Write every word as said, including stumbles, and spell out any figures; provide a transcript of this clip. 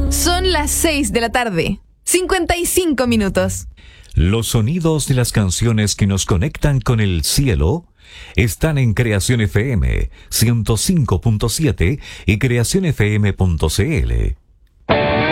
Son las seis de la tarde, cincuenta y cinco minutos. Los sonidos de las canciones que nos conectan con el cielo están en Creación F M ciento cinco punto siete y creación f m punto c l.